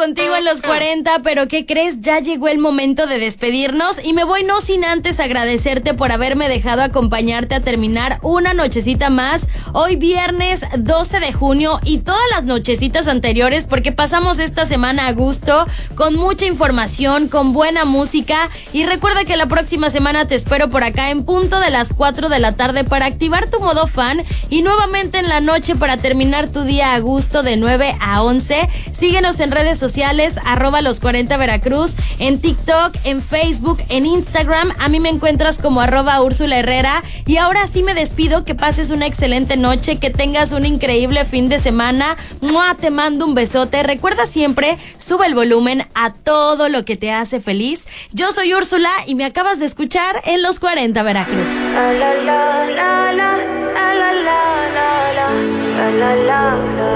contigo en los 40, pero ¿qué crees? Ya llegó el momento de despedirnos y me voy no sin antes agradecerte por haberme dejado acompañarte a terminar una nochecita más. Hoy viernes 12 de junio y todas las nochecitas anteriores, porque pasamos esta semana a gusto, con mucha información, con buena música. Y recuerda que la próxima semana te espero por acá en punto de las 4 de la tarde para activar tu modo fan y nuevamente en la noche para terminar tu día a gusto de 9 a 11. Síguenos en redes sociales, @los40 Veracruz, en TikTok, en Facebook, en Instagram. A mí me encuentras como @Úrsula Herrera. Y ahora sí me despido, que pases una excelente noche, que tengas un increíble fin de semana. ¡Mua! Te mando un besote. Recuerda siempre, sube el volumen a todo lo que te hace feliz. Yo soy Úrsula y me acabas de escuchar en Los 40 Veracruz. La, la, la, la, la, la, la, la, la, la, la, la.